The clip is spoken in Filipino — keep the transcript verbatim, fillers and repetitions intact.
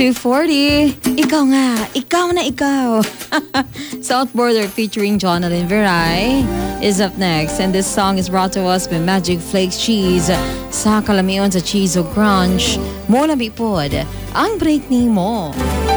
two forty. Ikaw nga. Ikaw na ikaw. South Border featuring Jonathan Veray is up next. And this song is brought to us by Magic Flakes Cheese. Sa kalamion sa Cheese o Crunch. Mula bipod, ang break ni mo.